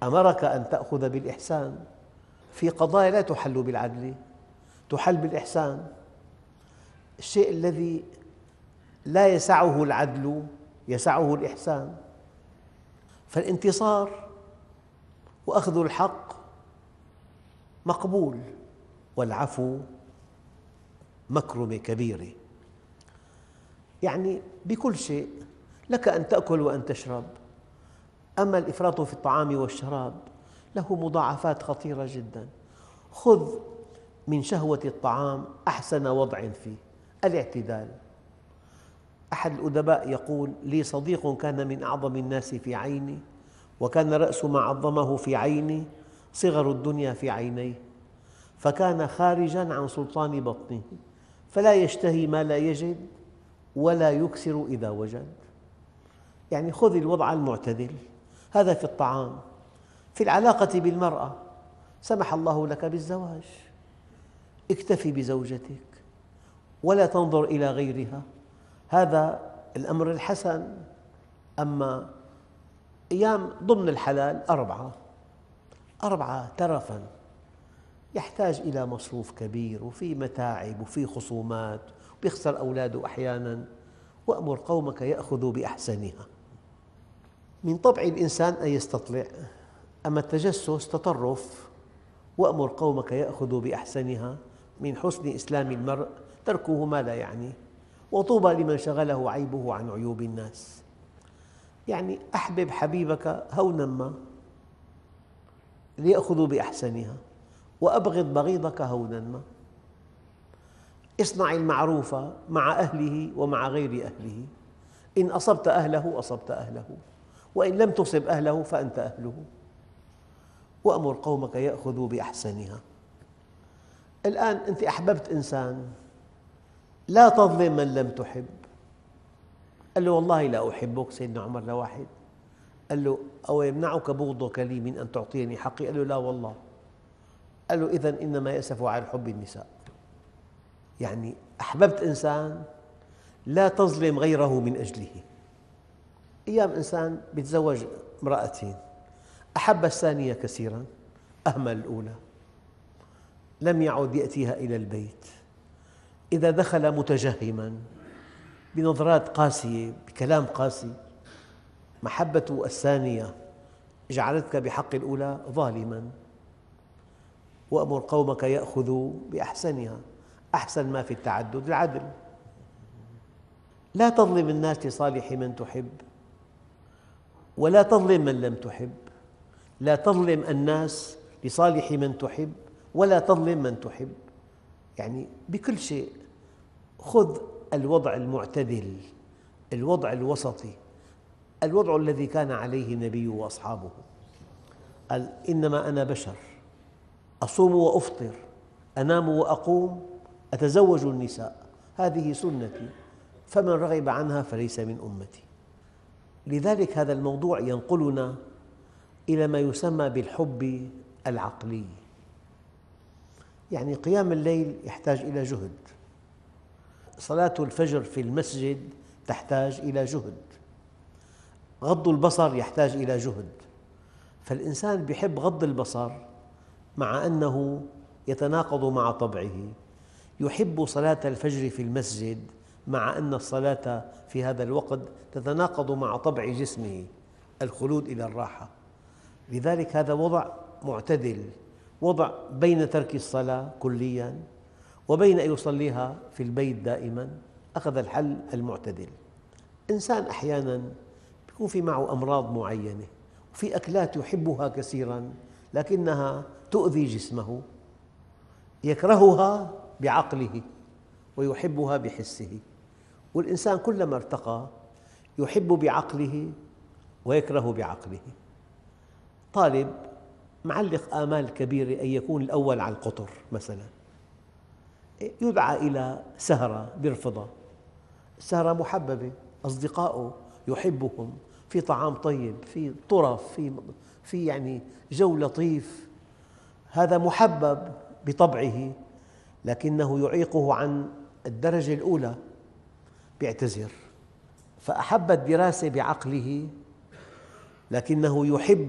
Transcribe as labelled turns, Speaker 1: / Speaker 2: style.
Speaker 1: أمرك أن تأخذ بالإحسان. في قضايا لا تحل بالعدل، تحل بالإحسان. الشيء الذي لا يسعه العدل يسعه الإحسان. فالانتصار وأخذ الحق مقبول، والعفو مكرمة كبيرة. يعني بكل شيء لك أن تأكل وأن تشرب، أما الإفراط في الطعام والشراب له مضاعفات خطيرة جدا. خذ من شهوة الطعام أحسن وضع فيه الاعتدال. أحد الأدباء يقول: لي صديق كان من أعظم الناس في عيني، وكان رأس ما عظمه في عيني صغر الدنيا في عينيه، فكان خارجاً عن سلطان بطنه، فلا يشتهي ما لا يجد ولا يكسر إذا وجد. يعني خذ الوضع المعتدل، هذا في الطعام. في العلاقة بالمرأة سمح الله لك بالزواج، اكتفي بزوجتك ولا تنظر إلى غيرها، هذا الأمر الحسن. أما أيام ضمن الحلال أربعة ترفاً، يحتاج إلى مصروف كبير، وفي متاعب، وفي خصومات، ويخسر أولاده أحياناً. وأمر قومك يأخذوا بأحسنها. من طبع الإنسان أن يستطلع، أما التجسس تطرف. وأمر قومك يأخذوا بأحسنها. من حسن إسلام المرء تركه ما لا يعنيه، وطوبى لمن شغله عيبه عن عيوب الناس. يعني أحبب حبيبك هونا ما ليأخذوا بأحسنها، وأبغض بغيضك هونا ما. اصنع المعروف مع أهله ومع غير أهله، إن أصبت أهله أصبت أهله، وإن لم تصب أهله فأنت أهله. وأمر قومك يأخذوا بأحسنها. الآن أنت أحببت إنسان، لا تظلم من لم تحب. قال له: والله لا أحبك. سيدنا عمر لواحد قال له: أو يمنعك بغضك لي من أن تعطيني حقي؟ قال له: لا والله. قال له: إذن إنما يأسف على حب النساء. يعني أحببت إنسان لا تظلم غيره من أجله. أيام إنسان يتزوج امرأتين، أحب الثانية كثيراً، أهمل الأولى، لم يعد يأتيها إلى البيت، إذا دخل متجهماً بنظرات قاسية بكلام قاسي. محبة الثانية جعلتك بحق الأولى ظالماً. وأمر قومك يأخذوا بأحسنها. أحسن ما في التعدد العدل. لا تظلم الناس لصالح من تحب، ولا تظلم من لم تحب. لا تظلم الناس لصالح من تحب، ولا تظلم من تحب. يعني بكل شيء خذ الوضع المعتدل، الوضع الوسطي، الوضع الذي كان عليه النبي وأصحابه. قال: إنما أنا بشر، أصوم وأفطر، أنام وأقوم، أتزوج النساء، هذه سنتي، فمن رغب عنها فليس من أمتي. لذلك هذا الموضوع ينقلنا إلى ما يسمى بالحب العقلي. يعني قيام الليل يحتاج إلى جهد، صلاة الفجر في المسجد تحتاج إلى جهد، غض البصر يحتاج إلى جهد. فالإنسان يحب غض البصر مع أنه يتناقض مع طبعه، يحب صلاة الفجر في المسجد مع أن الصلاة في هذا الوقت تتناقض مع طبع جسمه، الخلود إلى الراحة. لذلك هذا وضع معتدل، وضع بين ترك الصلاة كلياً وبين أن يصليها في البيت دائماً. أخذ الحل المعتدل. إنسان أحياناً يكون في معه أمراض معينة، وفي أكلات يحبها كثيراً لكنها تؤذي جسمه، يكرهها بعقله ويحبها بحسه. والإنسان كلما ارتقى يحب بعقله ويكره بعقله. طالب معلق آمال كبيرة أن يكون الأول على القطر مثلاً، يدعى إلى سهرة يرفضها. السهرة محببة، أصدقائه يحبهم، في طعام طيب، في طرف، في يعني جو لطيف، هذا محبب بطبعه، لكنه يعيقه عن الدرجة الأولى، يعتذر. فأحب الدراسة بعقله لكنه يحب